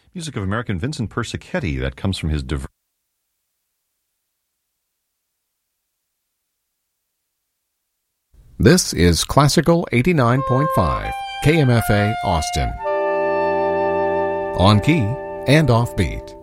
Music of American Vincent Persichetti. That comes from his diverse. This is Classical 89.5, KMFA Austin. On key and offbeat.